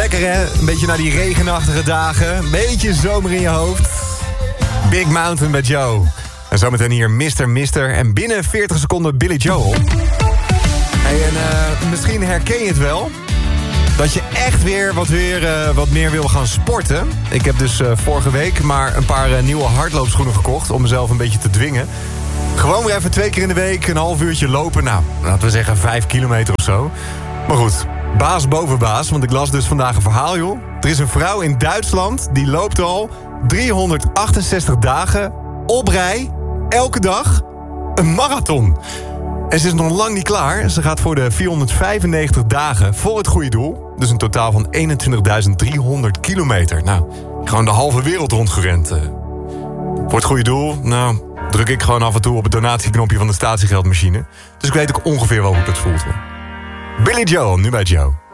Lekker hè, een beetje naar die regenachtige dagen. Een beetje zomer in je hoofd. Big Mountain bij Joe. En zometeen hier Mr. En binnen 40 seconden Billy Joel. Hey, en misschien herken je het wel. Dat je echt weer wat meer wil gaan sporten. Ik heb dus vorige week maar een paar nieuwe hardloopschoenen gekocht. Om mezelf een beetje te dwingen. Gewoon weer even 2 keer in de week een half uurtje lopen. Nou, laten we zeggen 5 kilometer of zo. Maar goed, baas boven baas. Want ik las dus vandaag een verhaal, joh. Er is een vrouw in Duitsland die loopt al 368 dagen op rij. Elke dag een marathon. En ze is nog lang niet klaar. Ze gaat voor de 495 dagen voor het goede doel. Dus een totaal van 21.300 kilometer. Nou, gewoon de halve wereld rondgerend. Voor het goede doel, nou, druk ik gewoon af en toe op het donatieknopje van de statiegeldmachine. Dus ik weet ook ongeveer wel hoe het voelt. Billy Joel, nu bij Joe.